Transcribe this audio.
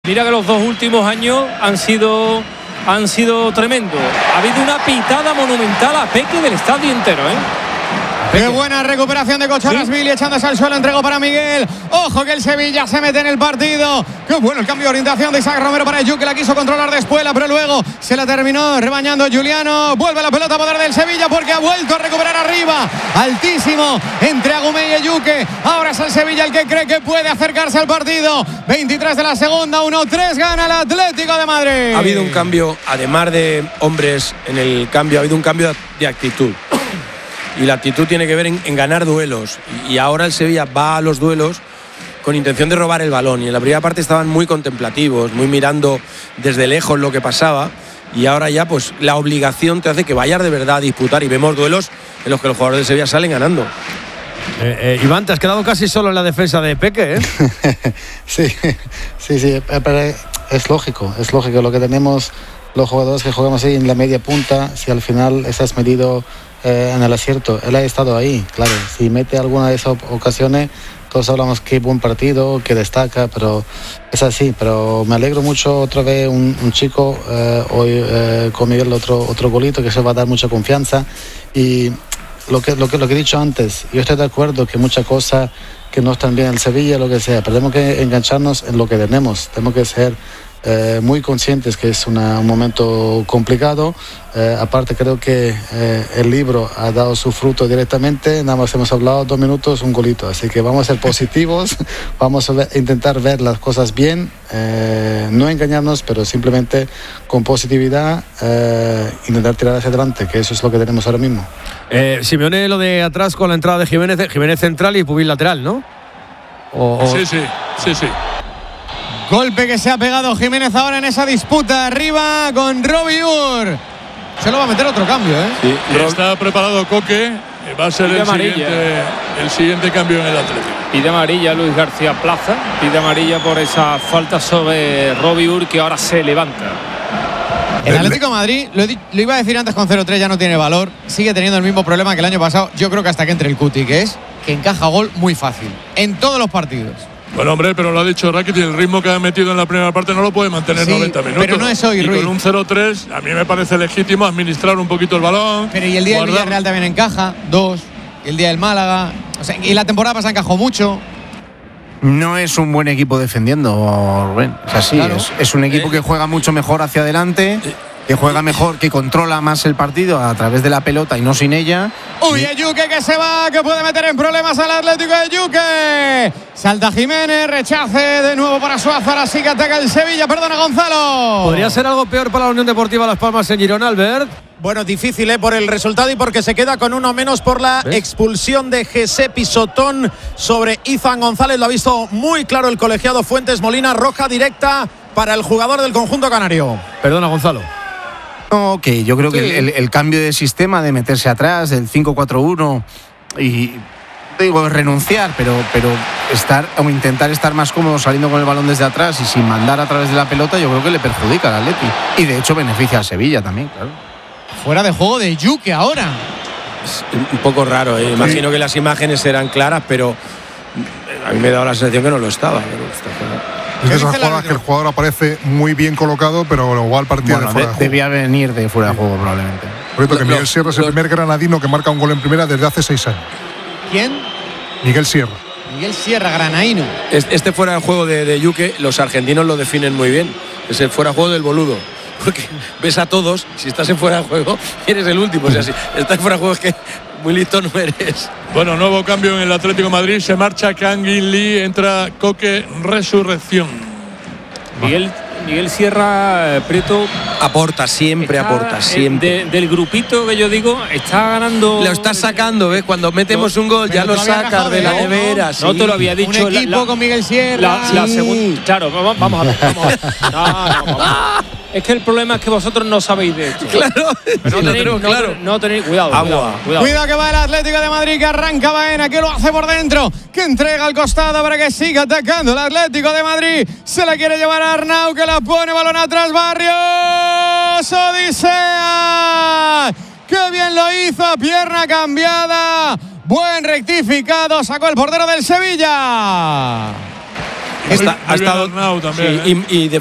Mira que los 2 últimos años han sido tremendos. Ha habido una pitada monumental a Peque del estadio entero, Qué buena recuperación de Cocharasvili, echándose al suelo, entregó para Miguel. Ojo que el Sevilla se mete en el partido. Qué bueno el cambio de orientación de Isaac Romero para Eyu, que la quiso controlar de espuela, pero luego se la terminó rebañando Juliano. Vuelve la pelota a poder del Sevilla porque ha vuelto a recuperar arriba. Altísimo entre Agumé y Ejuke. Ahora es el Sevilla el que cree que puede acercarse al partido. 23 de la segunda, 1-3, gana el Atlético de Madrid. Ha habido un cambio, además de hombres en el cambio, ha habido un cambio de actitud. Y la actitud tiene que ver en ganar duelos. Y ahora el Sevilla va a los duelos con intención de robar el balón. Y en la primera parte estaban muy contemplativos, muy mirando desde lejos lo que pasaba. Y ahora ya pues la obligación te hace que vayas de verdad a disputar. Y vemos duelos en los que los jugadores del Sevilla salen ganando. Iván, te has quedado casi solo en la defensa de Peque, Sí, pero es lógico lo que tenemos los jugadores que jugamos ahí en la media punta. Si al final estás medido en el acierto, él ha estado ahí, claro, si mete alguna de esas ocasiones todos hablamos que buen partido, que destaca, pero es así. Pero me alegro mucho otra vez un chico hoy con Miguel otro golito que se va a dar mucha confianza. Y lo que he dicho antes, yo estoy de acuerdo que muchas cosas que no están bien en el Sevilla, lo que sea, pero tenemos que engancharnos en lo que tenemos que ser muy conscientes que es un momento complicado. Aparte creo que el libro ha dado su fruto directamente, nada más hemos hablado 2 minutos, un golito, así que vamos a ser positivos, vamos a intentar ver las cosas bien, no engañarnos, pero simplemente con positividad intentar tirar hacia adelante, que eso es lo que tenemos ahora mismo. Simeone, lo de atrás con la entrada de Jiménez central y Pubil lateral, ¿no? Sí. Golpe que se ha pegado Jiménez ahora en esa disputa arriba con Robiur. Se lo va a meter otro cambio, Sí, está preparado Coque. Va a ser el siguiente cambio en el Atlético. Pide amarilla Luis García Plaza. Pide amarilla por esa falta sobre Robiur, que ahora se levanta. El Atlético de Madrid, lo iba a decir antes con 0-3, ya no tiene valor. Sigue teniendo el mismo problema que el año pasado. Yo creo que hasta que entre el Cuti, que es que encaja gol muy fácil en todos los partidos. Bueno, hombre, pero lo ha dicho Rakitic, el ritmo que ha metido en la primera parte no lo puede mantener 90 minutos. Pero no es hoy, y Ruiz. Con un 0-3, a mí me parece legítimo administrar un poquito el balón. Pero y el día del Villarreal también encaja, 2. Y el día del Málaga. O sea, y la temporada pasada encajó mucho. No es un buen equipo defendiendo, Rubén. Es así, claro. Es un equipo que juega mucho mejor hacia adelante, que juega mejor, que controla más el partido a través de la pelota y no sin ella. Uy, Ejuke que se va, que puede meter en problemas al Atlético de Ejuke. Salta Jiménez, rechace de nuevo para Suazo, ahora sí que ataca el Sevilla, perdona Gonzalo. ¿Podría ser algo peor para la Unión Deportiva Las Palmas en Girona, Albert? Bueno, difícil por el resultado y porque se queda con uno menos por la expulsión de José Pisotón sobre Izan González. Lo ha visto muy claro el colegiado Fuentes Molina, roja directa para el jugador del conjunto canario. Perdona, Gonzalo. No, que yo creo que el cambio de sistema, de meterse atrás, del 5-4-1 y digo renunciar, pero estar o intentar estar más cómodo saliendo con el balón desde atrás y sin mandar a través de la pelota, yo creo que le perjudica al Atleti y de hecho beneficia al Sevilla también, claro. Fuera de juego de Ejuke ahora. Es un poco raro, Imagino que las imágenes eran claras, pero a mí me ha dado la sensación que no lo estaba. Es de esas jugadas que el jugador aparece muy bien colocado, pero igual partía de fuera de juego. Debía venir de fuera de juego probablemente. Por cierto, que Miguel Sierra es el primer granadino que marca un gol en primera desde hace 6 años. ¿Quién? Miguel Sierra. Miguel Sierra, granaíno. Este fuera de juego de Ejuke, los argentinos lo definen muy bien. Es el fuera de juego del boludo. Porque ves a todos, si estás en fuera de juego, eres el último. O sea, si estás en fuera de juego es que muy listo no eres. Bueno, nuevo cambio en el Atlético de Madrid. Se marcha Kangin Lee, entra Coque, Resurrección. Miguel Sierra, Prieto. Aporta siempre. Del grupito que yo digo, está ganando. Lo estás sacando, ¿ves? Cuando metemos un gol, ya lo sacas de la nevera. No te lo había dicho. Un equipo con Miguel Sierra. La segunda. Claro, vamos a ver. No. Es que el problema es que vosotros no sabéis de esto. Claro. No tenéis cuidado. Cuidado que va el Atlético de Madrid, que arranca Baena, que lo hace por dentro, que entrega al costado para que siga atacando el Atlético de Madrid. Se la quiere llevar a Arnau, que la pone, balón atrás, Barrios, Odisea. ¡Qué bien lo hizo! Pierna cambiada. Buen rectificado, sacó el portero del Sevilla. Ha estado también, y